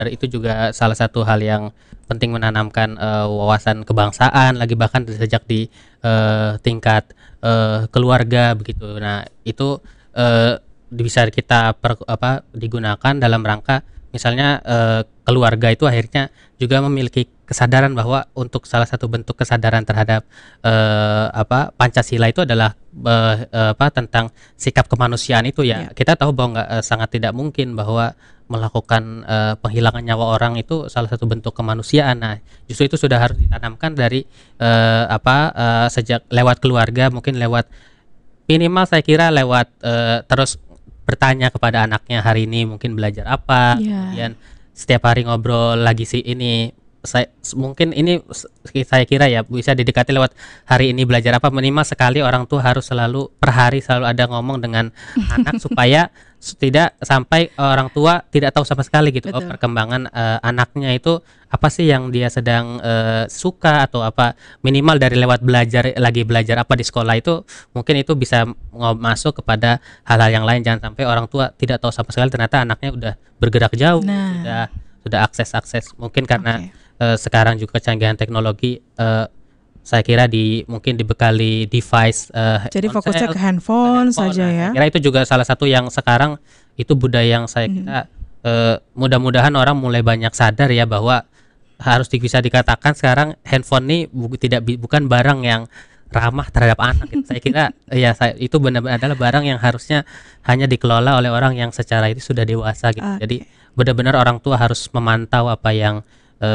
itu juga salah satu hal yang penting menanamkan wawasan kebangsaan lagi bahkan sejak di tingkat keluarga begitu. Nah, itu bisa kita digunakan dalam rangka misalnya keluarga itu akhirnya juga memiliki kesadaran bahwa untuk salah satu bentuk kesadaran terhadap Pancasila itu adalah tentang sikap kemanusiaan itu ya. Kita tahu bahwa sangat tidak mungkin bahwa melakukan penghilangan nyawa orang itu salah satu bentuk kemanusiaan. Nah, justru itu sudah harus ditanamkan dari sejak lewat keluarga, mungkin lewat minimal saya kira lewat terus bertanya kepada anaknya hari ini mungkin belajar apa, kemudian setiap hari ngobrol lagi ini mungkin ini saya kira ya bisa didekati lewat hari ini belajar apa, minimal sekali orang tua harus selalu per hari selalu ada ngomong dengan anak supaya tidak sampai orang tua tidak tahu sama sekali gitu perkembangan anaknya itu apa sih yang dia sedang suka atau apa, minimal dari lewat belajar apa di sekolah itu mungkin itu bisa masuk kepada hal-hal yang lain. Jangan sampai orang tua tidak tahu sama sekali ternyata anaknya udah bergerak jauh, sudah akses mungkin karena sekarang juga kecanggihan teknologi saya kira mungkin dibekali device jadi fokusnya ke handphone saja ya. Saya kira itu juga salah satu yang sekarang itu budaya yang saya kira mudah-mudahan orang mulai banyak sadar ya bahwa harus bisa dikatakan sekarang handphone ini bukan barang yang ramah terhadap anak. Saya kira ya itu benar-benar adalah barang yang harusnya hanya dikelola oleh orang yang secara itu sudah dewasa gitu. Jadi benar-benar orang tua harus memantau apa yang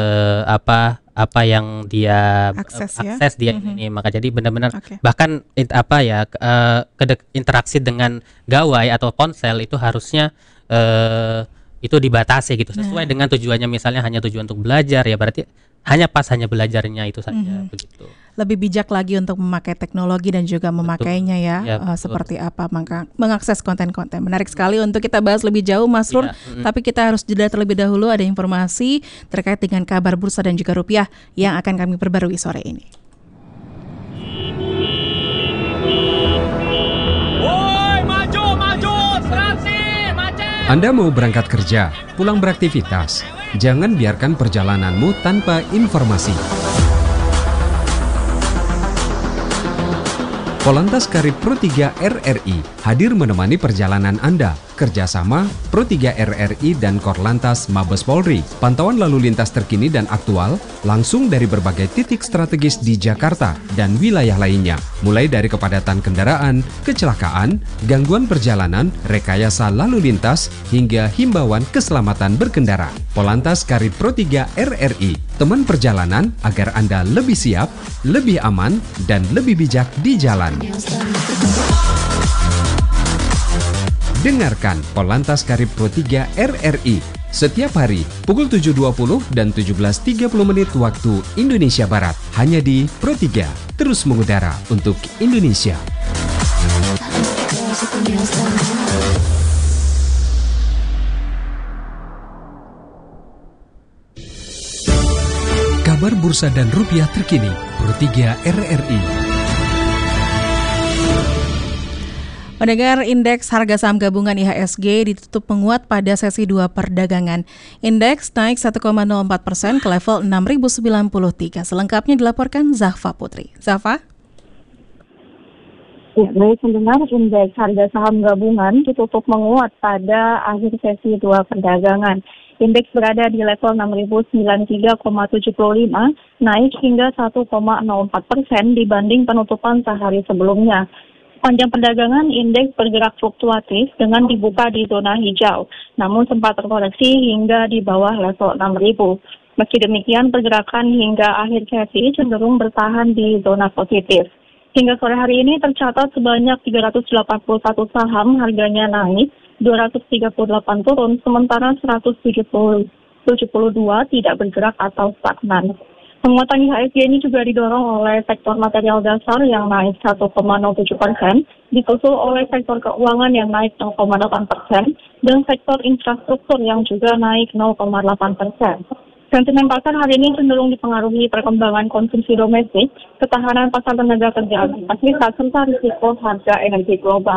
dia akses dia ini. Maka jadi benar-benar bahkan interaksi dengan gawai atau ponsel itu harusnya itu dibatasi gitu sesuai dengan tujuannya. Misalnya hanya tujuan untuk belajar ya berarti hanya belajarnya itu saja begitu. Lebih bijak lagi untuk memakai teknologi dan juga memakainya seperti apa mengakses konten-konten. Menarik sekali untuk kita bahas lebih jauh Mas Run, tapi kita harus jeda terlebih dahulu. Ada informasi terkait dengan kabar bursa dan juga rupiah yang akan kami perbarui sore ini. Woi, maju, serasi, macet. Anda mau berangkat kerja, pulang beraktivitas, jangan biarkan perjalananmu tanpa informasi. Polantas Karib Pro 3 RRI hadir menemani perjalanan Anda. Kerjasama Pro 3 RRI dan Korlantas Mabes Polri. Pantauan lalu lintas terkini dan aktual langsung dari berbagai titik strategis di Jakarta dan wilayah lainnya. Mulai dari kepadatan kendaraan, kecelakaan, gangguan perjalanan, rekayasa lalu lintas, hingga himbauan keselamatan berkendara. Polantas Karib Pro 3 RRI, teman perjalanan agar Anda lebih siap, lebih aman, dan lebih bijak di jalan. Dengarkan Polantas Karib Pro 3 RRI setiap hari pukul 7.20 dan 17.30 menit waktu Indonesia Barat. Hanya di Pro 3, terus mengudara untuk Indonesia. Kabar bursa dan rupiah terkini Pro 3 RRI. Pendengar, indeks harga saham gabungan IHSG ditutup menguat pada sesi 2 perdagangan. Indeks naik 1,04% ke level 6.093. Selengkapnya dilaporkan Zahfa Putri. Zahfa? Ya, baik pendengar, indeks harga saham gabungan ditutup menguat pada akhir sesi 2 perdagangan. Indeks berada di level 6.093,75, naik hingga 1,04% dibanding penutupan sehari sebelumnya. Sepanjang perdagangan, indeks bergerak fluktuatif dengan dibuka di zona hijau, namun sempat terkoreksi hingga di bawah level 6.000. Meski demikian, pergerakan hingga akhir sesi cenderung bertahan di zona positif. Hingga sore hari ini tercatat sebanyak 381 saham harganya naik, 238 turun, sementara 172 tidak bergerak atau stagnan. Penguatan IHSG ini juga didorong oleh sektor material dasar yang naik 1,07%, disusul oleh sektor keuangan yang naik 0,8%, dan sektor infrastruktur yang juga naik 0,8%. Sentimen pasar hari ini cenderung dipengaruhi perkembangan konsumsi domestik, ketahanan pasar tenaga kerja Amerika Serikat, serta risiko harga energi global.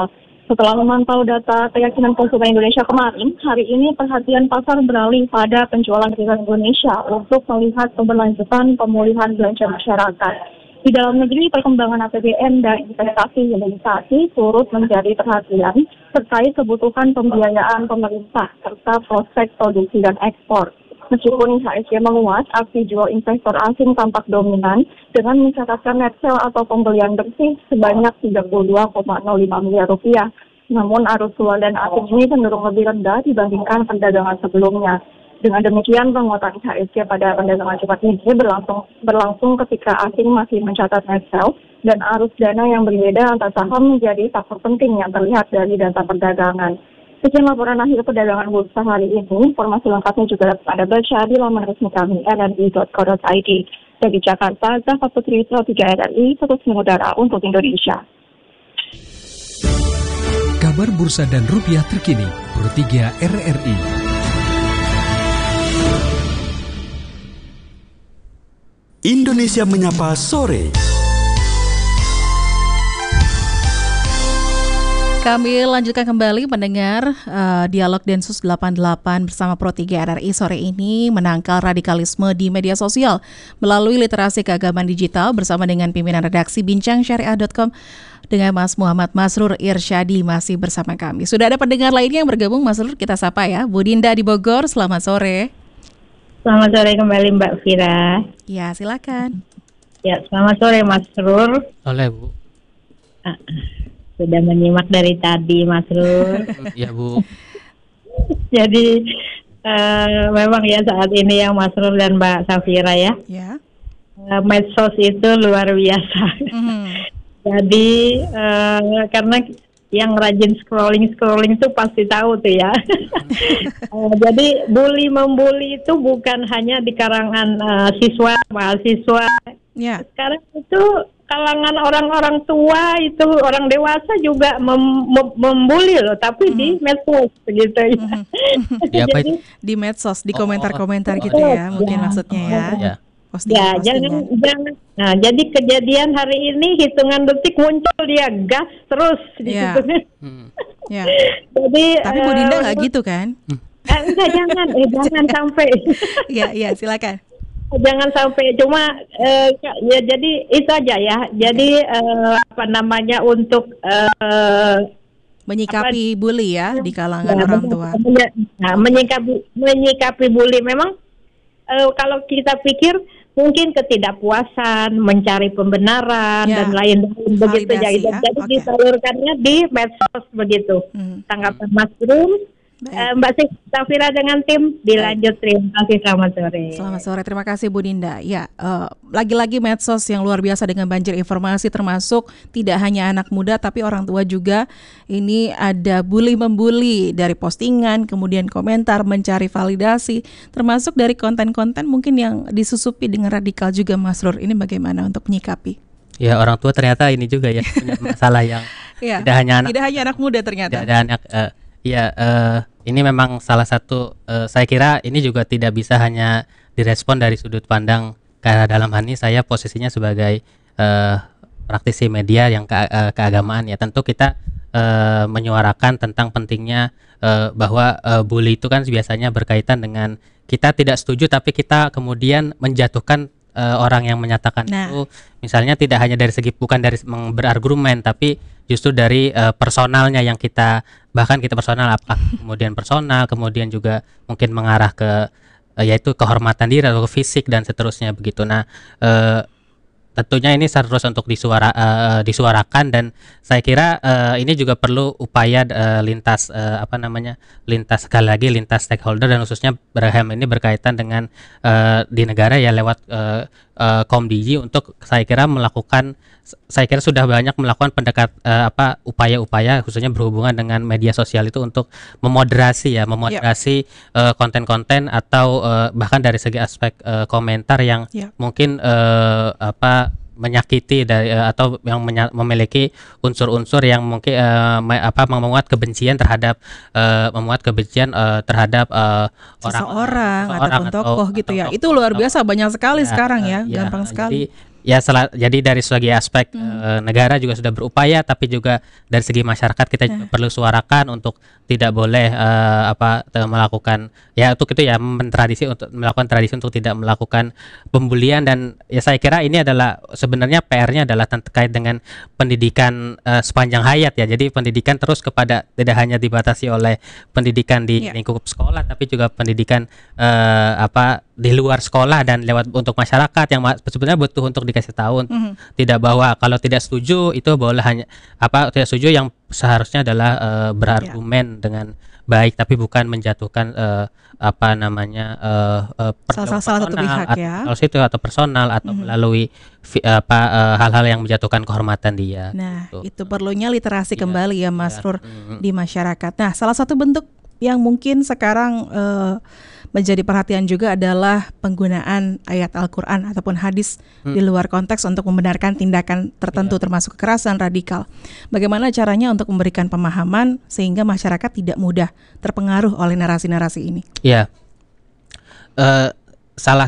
Setelah memantau data keyakinan konsumen Indonesia kemarin, hari ini perhatian pasar beralih pada penjualan real Indonesia untuk melihat keberlanjutan pemulihan belanja masyarakat. Di dalam negeri, perkembangan APBN dan investasi hilirisasi turut menjadi perhatian terkait kebutuhan pembiayaan pemerintah serta prospek produksi dan ekspor. Meskipun IHSG menguat, aksi jual investor asing tampak dominan dengan mencatatkan net sale atau pembelian bersih sebanyak 32,05 miliar rupiah. Namun arus luar dan asing ini cenderung lebih rendah dibandingkan perdagangan sebelumnya. Dengan demikian, penguatan IHSG pada perdagangan Jumat ini berlangsung ketika asing masih mencatat net sale dan arus dana yang berbeda antar saham menjadi faktor penting yang terlihat dari data perdagangan. Sekian laporan akhir perdagangan bursa hari ini. Informasi lengkapnya juga dapat Anda baca di laman resmi kami rri.co.id. Dari Jakarta, Zahra Putri, Pro 3 RRI, terus mengudara untuk Indonesia. Kabar bursa dan rupiah terkini, Pro 3 RRI. Indonesia Menyapa Sore. Kami lanjutkan kembali mendengar dialog Densus 88 bersama Pro 3 RRI sore ini menangkal radikalisme di media sosial melalui literasi keagamaan digital bersama dengan pimpinan redaksi bincangsyariah.com dengan Mas Muhammad Masrur Irsyadi masih bersama kami. Sudah ada pendengar lainnya yang bergabung, Mas Masrur, kita sapa ya. Bu Dinda di Bogor, selamat sore. Selamat sore kembali Mbak Fira. Ya, silakan. Ya, selamat sore Mas Masrur. Oleh Bu. Sudah menyimak dari tadi Mas Rul. Ya Bu. Jadi memang ya saat ini yang Mas Rul dan Mbak Safira ya. Ya. Medsos itu luar biasa. Jadi karena yang rajin scrolling itu pasti tahu tuh ya. Jadi membuli itu bukan hanya di kalangan siswa, mahasiswa. Ya. Sekarang itu kalangan orang-orang tua itu, orang dewasa juga membuli loh, tapi di medsos begitu ya. Jadi di medsos, di komentar-komentar gitu ya, mungkin maksudnya ya. Jangan. Nah, jadi kejadian hari ini hitungan detik muncul dia gas terus gitu. Ya. Jadi tapi Bu Dinda nggak gitu kan? Enggak, jangan sampai. Ya, silakan. Jangan sampai cuma ya jadi itu aja ya. Jadi untuk menyikapi bully ya di kalangan orang tua. Nah, menyikapi bully memang kalau kita pikir mungkin ketidakpuasan, mencari pembenaran dan lain-lain begitu ya. Jadi disalurkannya di medsos begitu. Tanggapan Mas Rum. Mbak Safira dengan tim dilanjut. Terima kasih, selamat sore. Selamat sore, terima kasih Bu Dinda. Ya, lagi-lagi medsos yang luar biasa dengan banjir informasi, termasuk tidak hanya anak muda tapi orang tua juga. Ini ada bully-membuli dari postingan, kemudian komentar, mencari validasi, termasuk dari konten-konten mungkin yang disusupi dengan radikal juga, Mas Rur. Ini bagaimana untuk menyikapi? Ya, orang tua ternyata ini juga ya punya masalah yang tidak hanya anak muda ternyata. Tidak ada anak. Ini memang salah satu, saya kira ini juga tidak bisa hanya direspon dari sudut pandang, karena dalam hal ini saya posisinya sebagai praktisi media yang keagamaan ya. Tentu kita menyuarakan tentang pentingnya bahwa bully itu kan biasanya berkaitan dengan kita tidak setuju tapi kita kemudian menjatuhkan orang yang menyatakan itu, misalnya tidak hanya dari segi, bukan dari berargumen, tapi justru dari personalnya yang kita, bahkan kita personal, apakah kemudian personal, kemudian juga mungkin mengarah ke yaitu kehormatan diri atau ke fisik dan seterusnya begitu. Nah, tentunya ini harus untuk disuarakan, dan saya kira ini juga perlu upaya lintas sekali lagi lintas stakeholder, dan khususnya ini berkaitan dengan di negara ya lewat Komdigi untuk saya kira sudah banyak melakukan upaya-upaya khususnya berhubungan dengan media sosial itu untuk memoderasi konten-konten atau bahkan dari segi aspek komentar yang mungkin menyakiti atau yang memiliki unsur-unsur yang mungkin memuat kebencian terhadap seseorang ataupun tokoh gitu ya. Itu luar biasa, banyak sekali sekarang ya, gampang sekali. Jadi Jadi dari segi aspek negara juga sudah berupaya, tapi juga dari segi masyarakat kita juga perlu suarakan untuk tidak boleh melakukan untuk itu melakukan tradisi untuk tidak melakukan pembulian. Dan ya saya kira ini adalah sebenarnya PR-nya adalah terkait dengan pendidikan sepanjang hayat ya. Jadi pendidikan terus kepada tidak hanya dibatasi oleh pendidikan di lingkup sekolah, tapi juga pendidikan di luar sekolah dan lewat untuk masyarakat yang sebenarnya butuh untuk dikasih tahu tidak bahwa kalau tidak setuju itu boleh hanya tidak setuju yang seharusnya adalah berargumen dengan baik, tapi bukan menjatuhkan salah satu pihak atau personal atau melalui hal-hal yang menjatuhkan kehormatan dia. Nah, itu perlunya literasi kembali ya Mas Rur di masyarakat. Nah, salah satu bentuk yang mungkin sekarang menjadi perhatian juga adalah penggunaan ayat Al-Quran ataupun hadis di luar konteks untuk membenarkan tindakan tertentu termasuk kekerasan radikal. Bagaimana caranya untuk memberikan pemahaman sehingga masyarakat tidak mudah terpengaruh oleh narasi-narasi ini? Ya, salah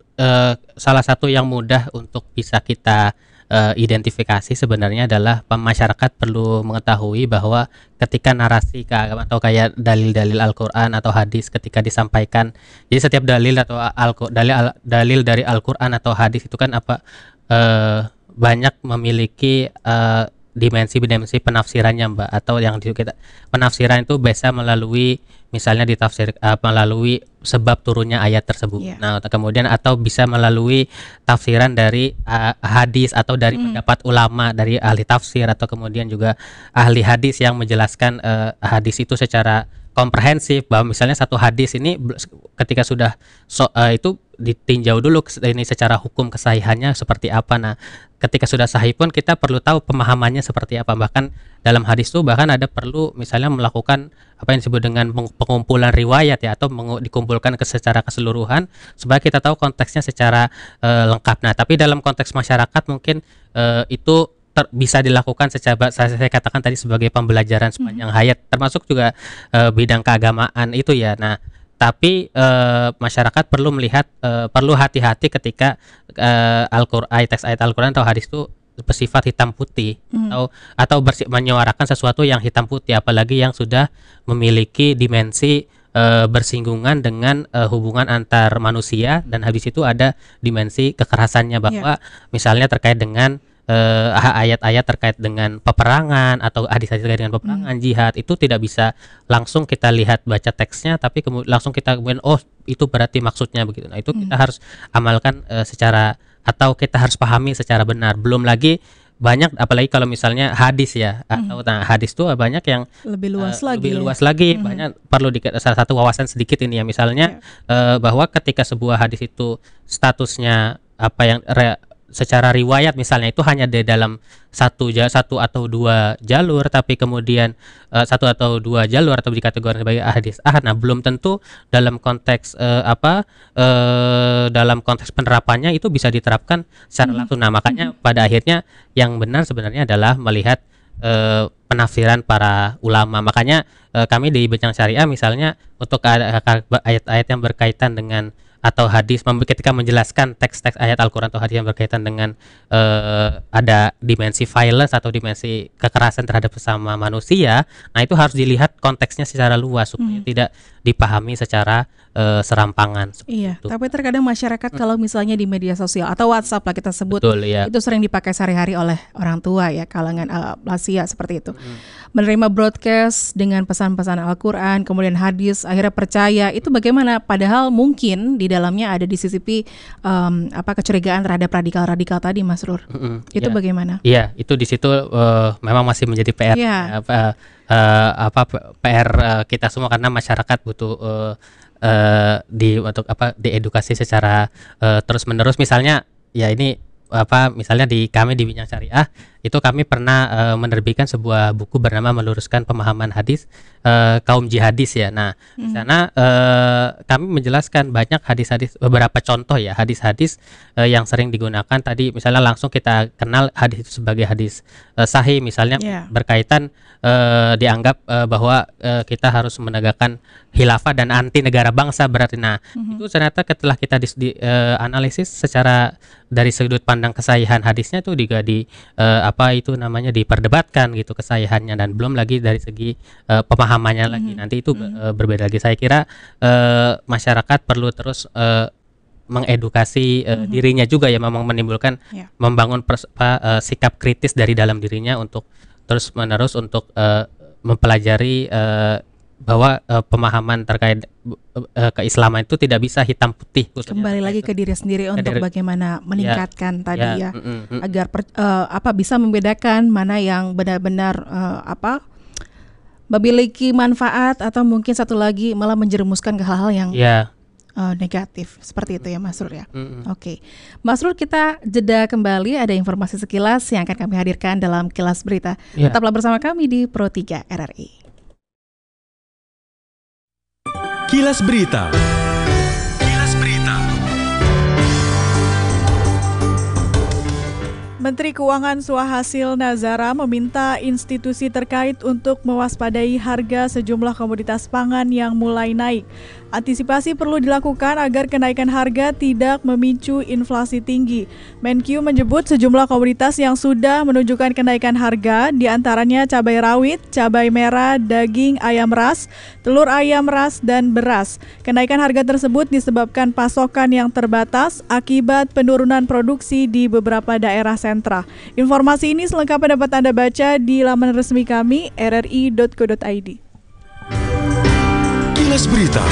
satu yang mudah untuk bisa kita identifikasi sebenarnya adalah masyarakat perlu mengetahui bahwa ketika narasi keagamaan atau kayak dalil-dalil Al-Quran atau hadis ketika disampaikan, jadi setiap dalil atau dalil dari Al-Quran atau hadis itu kan banyak memiliki dimensi penafsirannya Mbak, atau yang kita penafsiran itu biasa melalui misalnya ditafsir melalui sebab turunnya ayat tersebut. Nah, kemudian atau bisa melalui tafsiran dari hadis atau dari pendapat ulama dari ahli tafsir, atau kemudian juga ahli hadis yang menjelaskan hadis itu secara komprehensif, bahwa misalnya satu hadis ini ketika sudah itu ditinjau dulu ini secara hukum kesahihannya seperti apa. Nah, ketika sudah sahih pun kita perlu tahu pemahamannya seperti apa. Bahkan dalam hadis itu bahkan ada perlu misalnya melakukan apa yang disebut dengan pengumpulan riwayat ya, atau dikumpulkan secara keseluruhan supaya kita tahu konteksnya secara lengkap. Nah, tapi dalam konteks masyarakat mungkin itu bisa dilakukan secara saya katakan tadi sebagai pembelajaran sepanjang hayat, termasuk juga bidang keagamaan itu ya. Nah, tapi masyarakat perlu melihat perlu hati-hati ketika teks ayat Al-Quran atau hadis itu bersifat hitam putih atau menyuarakan sesuatu yang hitam putih, apalagi yang sudah memiliki dimensi bersinggungan dengan hubungan antar manusia, dan habis itu ada dimensi kekerasannya, bahwa misalnya terkait dengan ayat-ayat terkait dengan peperangan atau hadis-hadis terkait dengan peperangan, jihad, itu tidak bisa langsung kita lihat baca teksnya, tapi langsung kita kemudian itu berarti maksudnya begitu. Nah, itu kita harus amalkan secara, atau kita harus pahami secara benar. Belum lagi banyak, apalagi kalau misalnya hadis ya, atau hadis itu banyak yang lebih luas lagi, banyak perlu salah satu wawasan sedikit ini ya, misalnya bahwa ketika sebuah hadis itu statusnya secara riwayat misalnya itu hanya di dalam satu atau dua jalur, tapi kemudian satu atau dua jalur atau dikategorikan sebagai hadis ahad. Nah, belum tentu dalam konteks dalam konteks penerapannya itu bisa diterapkan secara langsung. Nah, makanya pada akhirnya yang benar sebenarnya adalah melihat penafsiran para ulama. Makanya kami di Bincang Syariah misalnya untuk ayat-ayat yang berkaitan dengan atau hadis, ketika menjelaskan teks-teks ayat Al-Quran atau hadis yang berkaitan dengan ada dimensi violence atau dimensi kekerasan terhadap sesama manusia, nah itu harus dilihat konteksnya secara luas supaya tidak dipahami secara serampangan. Iya, tapi terkadang masyarakat kalau misalnya di media sosial atau WhatsApp lah kita sebut, itu sering dipakai sehari-hari oleh orang tua ya, kalangan lansia seperti itu. Menerima broadcast dengan pesan-pesan Al-Quran, kemudian hadis, akhirnya percaya, itu bagaimana? Padahal mungkin di dalamnya ada disisipi kecurigaan terhadap radikal-radikal tadi, Mas Rur. Itu bagaimana? Iya, itu di situ memang masih menjadi PR. PR kita semua, karena masyarakat butuh diedukasi secara terus menerus. Misalnya ya ini misalnya kami di Bincang Syariah itu kami pernah menerbitkan sebuah buku bernama Meluruskan Pemahaman Hadis Kaum Jihadis ya. Nah, di sana kami menjelaskan banyak hadis-hadis, beberapa contoh ya hadis-hadis yang sering digunakan tadi, misalnya langsung kita kenal hadis itu sebagai hadis sahih, misalnya berkaitan dianggap bahwa kita harus menegakkan khilafah dan anti negara bangsa berarti. Nah, itu ternyata setelah kita analisis secara dari sudut pandang kesahihan hadisnya itu juga diperdebatkan gitu kesahihannya, dan belum lagi dari segi pemahamannya lagi. Nanti itu berbeda lagi. Saya kira masyarakat perlu terus mengedukasi dirinya juga ya, memang menimbulkan membangun sikap kritis dari dalam dirinya untuk terus menerus untuk mempelajari bahwa pemahaman terkait keislaman itu tidak bisa hitam putih. Kembali lagi ke diri sendiri untuk bagaimana meningkatkan tadi agar bisa membedakan mana yang benar-benar memiliki manfaat atau mungkin satu lagi malah menjerumuskan ke hal-hal yang negatif seperti itu ya Mas Rur ya. Oke. Mas Rur, kita jeda kembali, ada informasi sekilas yang akan kami hadirkan dalam Kilas Berita. Tetaplah bersama kami di Pro 3 RRI. Kilas Berita. Kilas Berita. Menteri Keuangan Swahasil Nazara meminta institusi terkait untuk mewaspadai harga sejumlah komoditas pangan yang mulai naik. Antisipasi perlu dilakukan agar kenaikan harga tidak memicu inflasi tinggi. Menkyu menyebut sejumlah komoditas yang sudah menunjukkan kenaikan harga, diantaranya cabai rawit, cabai merah, daging ayam ras, telur ayam ras, dan beras. Kenaikan harga tersebut disebabkan pasokan yang terbatas akibat penurunan produksi di beberapa daerah sentra. Informasi ini selengkapnya dapat Anda baca di laman resmi kami rri.co.id. Kilas Berita.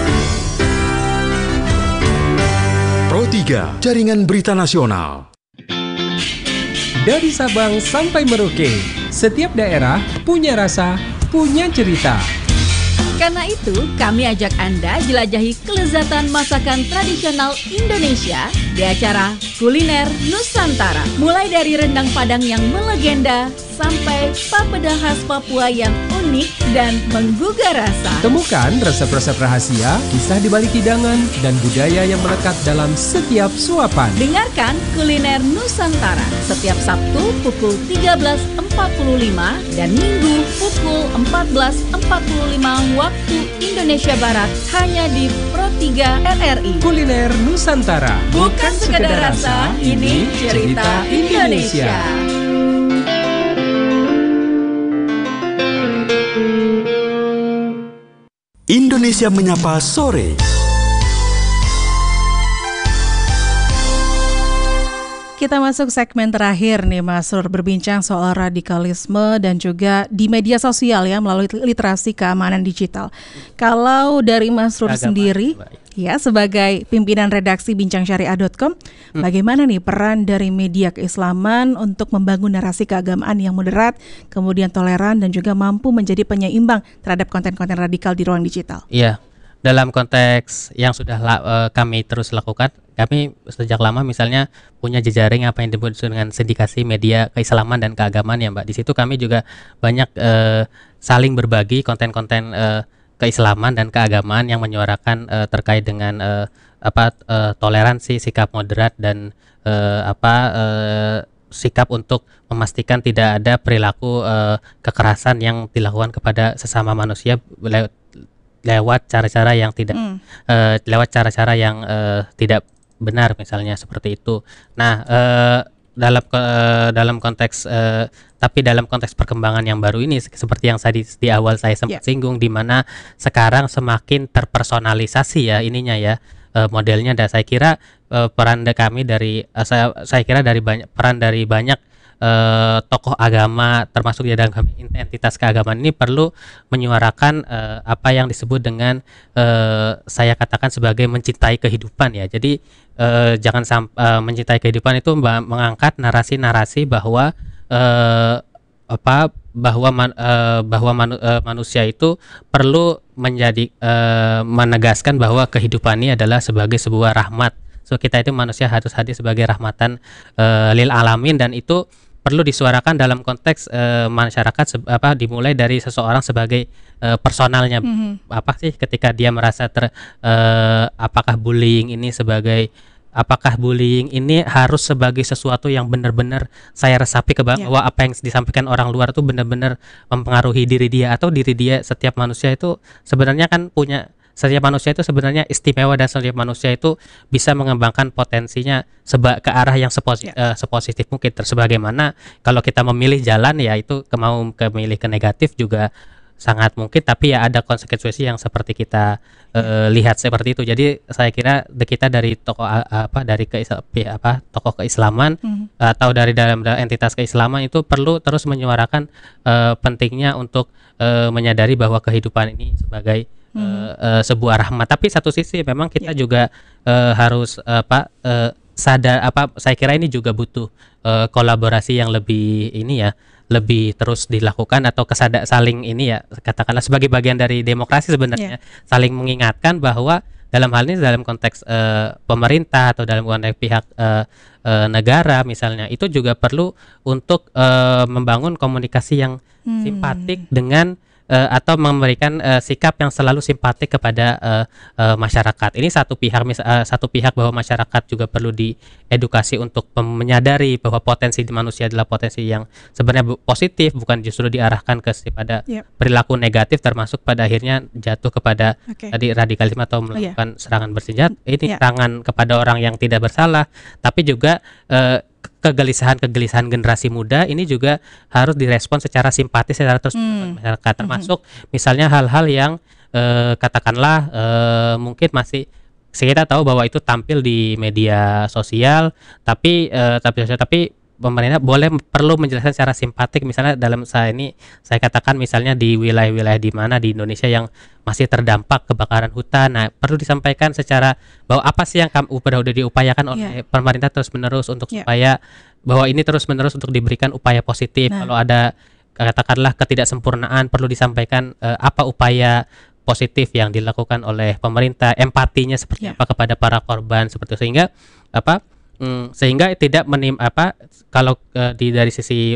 Pro 3, Jaringan Berita Nasional. Dari Sabang sampai Merauke, setiap daerah punya rasa, punya cerita. Karena itu, kami ajak Anda jelajahi kelezatan masakan tradisional Indonesia di acara Kuliner Nusantara. Mulai dari rendang Padang yang melegenda sampai papeda khas Papua yang unik dan menggugah rasa. Temukan resep-resep rahasia, kisah di balik hidangan, dan budaya yang melekat dalam setiap suapan. Dengarkan Kuliner Nusantara setiap Sabtu pukul 13.45 dan Minggu pukul 14.45 waktu Indonesia Barat, hanya di Pro 3 RRI. Kuliner Nusantara, bukan sekedar rasa, ini cerita Indonesia. Indonesia Menyapa Sore. Kita masuk segmen terakhir nih Mas Rur, berbincang soal radikalisme dan juga di media sosial ya, melalui literasi keamanan digital. Kalau dari Mas Rur sendiri ya, sebagai pimpinan redaksi bincangsyariah.com, bagaimana nih peran dari media keislaman untuk membangun narasi keagamaan yang moderat, kemudian toleran, dan juga mampu menjadi penyeimbang terhadap konten-konten radikal di ruang digital? Iya, dalam konteks yang sudah kami terus lakukan, kami sejak lama misalnya punya jejaring apa yang disebut dengan sindikasi media keislaman dan keagamaan ya Mbak. Di situ kami juga banyak saling berbagi konten-konten keislaman dan keagamaan yang menyuarakan terkait dengan toleransi, sikap moderat, dan sikap untuk memastikan tidak ada perilaku kekerasan yang dilakukan kepada sesama manusia lewat cara-cara yang tidak tidak benar, misalnya seperti itu. Nah, dalam konteks perkembangan yang baru ini, seperti yang di awal saya sempat singgung, di mana sekarang semakin terpersonalisasi ya ininya ya, modelnya. Dan saya kira peran kami dari peran dari banyak tokoh agama, termasuk di dalam entitas keagamaan ini, perlu menyuarakan apa yang disebut dengan saya katakan sebagai mencintai kehidupan ya. Jadi jangan sampai mencintai kehidupan itu mengangkat narasi-narasi bahwa manusia itu perlu menegaskan bahwa kehidupan ini adalah sebagai sebuah rahmat. So kita itu manusia harus hadir sebagai rahmatan lil alamin, dan itu perlu disuarakan dalam konteks masyarakat dimulai dari seseorang sebagai personalnya. Apa sih ketika dia merasa apakah bullying ini harus sebagai sesuatu yang benar-benar saya resapi bahwa apa yang disampaikan orang luar itu benar-benar mempengaruhi diri dia, atau diri dia. Setiap manusia itu sebenarnya istimewa, dan setiap manusia itu bisa mengembangkan potensinya ke arah yang sepositif mungkin. Sebagaimana kalau kita memilih jalan, ya itu memilih ke negatif juga sangat mungkin, tapi ya ada konsekuensi yang seperti kita lihat seperti itu. Jadi saya kira kita dari tokoh keislaman atau dari dalam entitas keislaman itu perlu terus menyuarakan pentingnya untuk menyadari bahwa kehidupan ini sebagai sebuah rahmat. Tapi satu sisi memang kita juga harus sadar, saya kira ini juga butuh kolaborasi yang lebih terus dilakukan, atau saling katakanlah sebagai bagian dari demokrasi sebenarnya, saling mengingatkan bahwa dalam hal ini dalam konteks pemerintah atau dalam konteks pihak negara misalnya, itu juga perlu untuk membangun komunikasi yang simpatik dengan atau memberikan sikap yang selalu simpatik kepada masyarakat. Ini satu pihak bahwa masyarakat juga perlu diedukasi untuk menyadari bahwa potensi di manusia adalah potensi yang sebenarnya positif, bukan justru diarahkan kepada perilaku negatif, termasuk pada akhirnya jatuh kepada tadi radikalisme atau melakukan serangan bersenjata. Ini serangan kepada orang yang tidak bersalah, tapi juga kegelisahan generasi muda ini juga harus direspon secara simpatis secara terus masyarakat, termasuk misalnya hal-hal yang katakanlah mungkin masih kita tahu bahwa itu tampil di media sosial, tapi pemerintah perlu menjelaskan secara simpatik. Misalnya dalam saya katakan misalnya di wilayah-wilayah di mana di Indonesia yang masih terdampak kebakaran hutan, nah perlu disampaikan secara bahwa apa sih yang udah diupayakan oleh pemerintah terus-menerus untuk supaya bahwa ini terus-menerus untuk diberikan upaya positif. Kalau ada katakanlah ketidaksempurnaan, perlu disampaikan apa upaya positif yang dilakukan oleh pemerintah, empatinya seperti apa kepada para korban seperti itu, sehingga tidak kalau dari sisi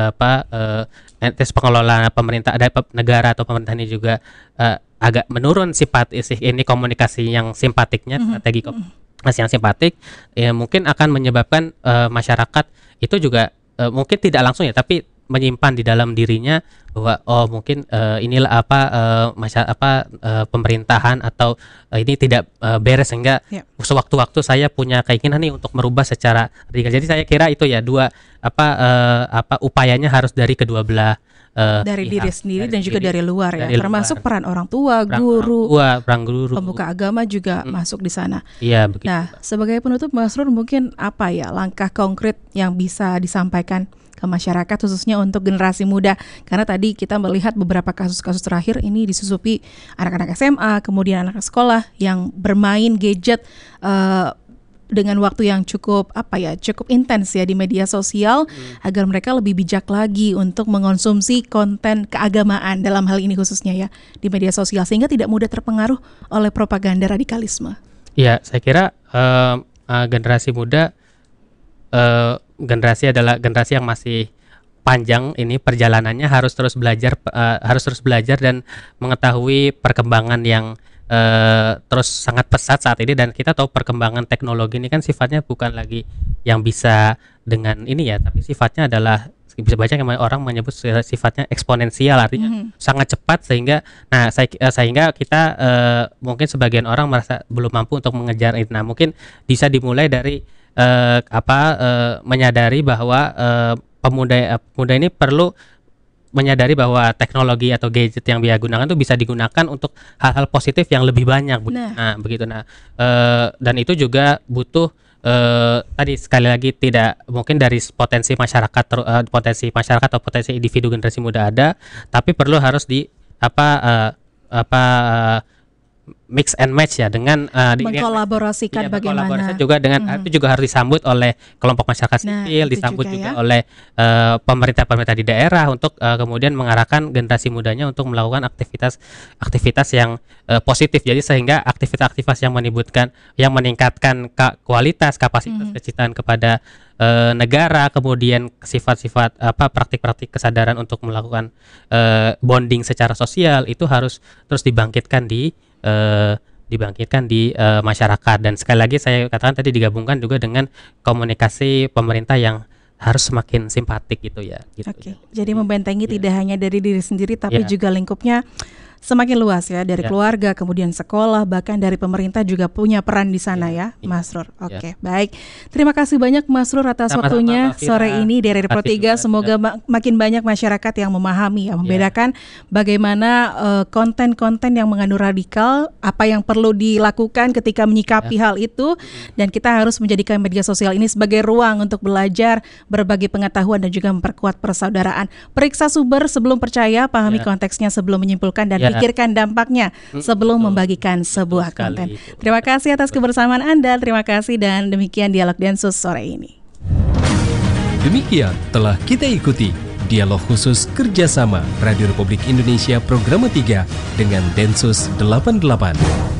entes pengelola pemerintah ada negara atau pemerintah ini juga agak menurun ini komunikasi yang simpatiknya, strategi komunikasi yang simpatik, ya mungkin akan menyebabkan masyarakat itu juga mungkin tidak langsung tapi menyimpan di dalam dirinya bahwa mungkin inilah pemerintahan atau ini tidak beres, sehingga sewaktu-waktu saya punya keinginan nih untuk merubah secara radikal. Jadi saya kira itu ya upayanya harus dari kedua belah, dari diri sendiri dan juga dari luar termasuk peran orang tua, guru, pemuka agama juga masuk di sana. Iya, begitu. Nah, sebagai penutup Mas Rur, mungkin apa ya langkah konkret yang bisa disampaikan ke masyarakat khususnya untuk generasi muda, karena tadi kita melihat beberapa kasus-kasus terakhir ini disusupi anak-anak SMA, kemudian anak sekolah yang bermain gadget dengan waktu yang cukup intens ya di media sosial, agar mereka lebih bijak lagi untuk mengonsumsi konten keagamaan dalam hal ini khususnya ya di media sosial, sehingga tidak mudah terpengaruh oleh propaganda radikalisme. Iya, saya kira generasi muda generasi adalah generasi yang masih panjang ini perjalanannya, harus terus belajar dan mengetahui perkembangan yang terus sangat pesat saat ini. Dan kita tahu perkembangan teknologi ini kan sifatnya bukan lagi yang bisa dengan ini ya, tapi sifatnya adalah bisa baca yang orang menyebut sifatnya eksponensial, artinya sangat cepat, sehingga kita mungkin sebagian orang merasa belum mampu untuk mengejar itu. Nah, mungkin bisa dimulai dari menyadari bahwa pemuda ini perlu menyadari bahwa teknologi atau gadget yang dia gunakan itu bisa digunakan untuk hal-hal positif yang lebih banyak. Begitu. Dan itu juga butuh tadi sekali lagi tidak mungkin dari potensi masyarakat atau potensi individu generasi muda ada, tapi harus mix and match ya dengan mengkolaborasikan bagaimana kolaborasi juga dengan itu juga harus disambut oleh kelompok masyarakat sipil, disambut juga oleh pemerintah di daerah untuk kemudian mengarahkan generasi mudanya untuk melakukan aktivitas yang positif. Jadi sehingga aktivitas yang meningkatkan kualitas kapasitas kecintaan kepada negara, kemudian sifat-sifat praktik-praktik kesadaran untuk melakukan bonding secara sosial itu harus terus dibangkitkan di masyarakat. Dan sekali lagi saya katakan tadi digabungkan juga dengan komunikasi pemerintah yang harus semakin simpatik gitu ya. Gitu. Oke. Jadi membentengi tidak hanya dari diri sendiri tapi juga lingkupnya semakin luas ya, dari keluarga, kemudian sekolah, bahkan dari pemerintah juga punya peran di sana ya, Mas Rur. Oke, baik. Terima kasih banyak Mas Rur atas waktunya sore ini dari Pro 3. Semoga makin banyak masyarakat yang memahami ya, membedakan bagaimana konten-konten yang mengandung radikal, apa yang perlu dilakukan ketika menyikapi hal itu, dan kita harus menjadikan media sosial ini sebagai ruang untuk belajar, berbagi pengetahuan dan juga memperkuat persaudaraan. Periksa sumber sebelum percaya, pahami konteksnya sebelum menyimpulkan, dan pikirkan dampaknya sebelum membagikan sebuah konten. Terima kasih atas kebersamaan Anda. Terima kasih, dan demikian Dialog Densus sore ini. Demikian telah kita ikuti dialog khusus kerjasama Radio Republik Indonesia Program 3 dengan Densus 88.